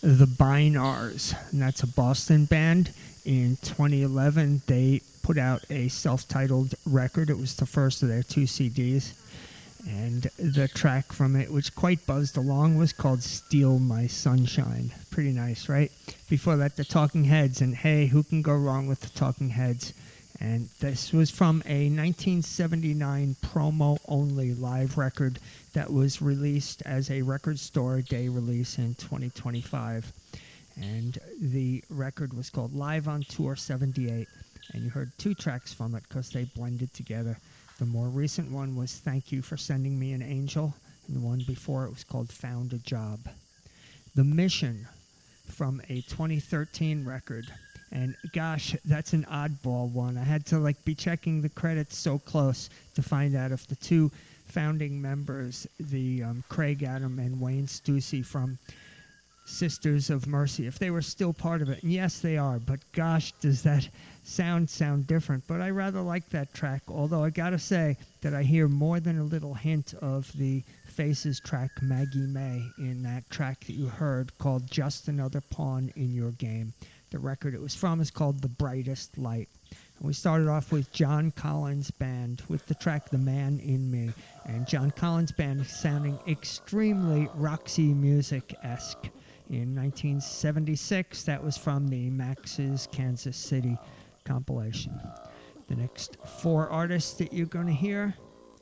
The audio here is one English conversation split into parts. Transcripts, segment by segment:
the Bynars, and that's a Boston band. In 2011, they put out a self-titled record. It was the first of their 2 CDs, and the track from it, which quite buzzed along, was called Steal My Sunshine. Pretty nice, right? Before that, the Talking Heads, and hey, who can go wrong with the Talking Heads? And this was from a 1979 promo-only live record that was released as a Record Store Day release in 2025. And the record was called Live on Tour 78. And you heard 2 tracks from it because they blended together. The more recent one was Thank You for Sending Me an Angel. And the one before it was called Found a Job. The Mission from a 2013 record. And gosh, that's an oddball one. I had to be checking the credits so close to find out if the 2 founding members, the Craig Adam and Wayne Stussy from Sisters of Mercy, if they were still part of it. And yes, they are, but gosh, does that sound different. But I rather like that track, although I gotta say that I hear more than a little hint of the Faces track Maggie May in that track that you heard called Just Another Pawn in Your Game. The record it was from is called The Brightest Light. And we started off with John Collins Band with the track The Man in Me. And John Collins Band is sounding extremely Roxy Music-esque. In 1976, that was from the Max's Kansas City compilation. The next 4 artists that you're going to hear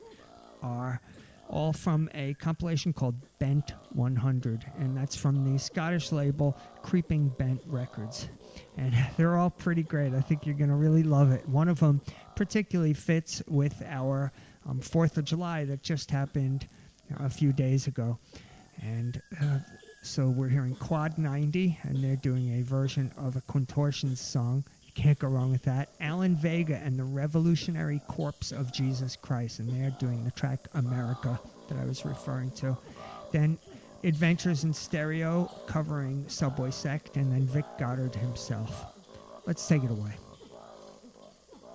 are all from a compilation called Bent 100, and that's from the Scottish label Creeping Bent Records. And they're all pretty great. I think you're going to really love it. One of them particularly fits with our 4th of July that just happened a few days ago. And so we're hearing Quad 90, and they're doing a version of a Contortions song. You can't go wrong with that. Alan Vega and the Revolutionary Corpse of Jesus Christ, and they're doing the track America that I was referring to. Then Adventures in Stereo covering Subway Sect, and then Vic Goddard himself. Let's take it away.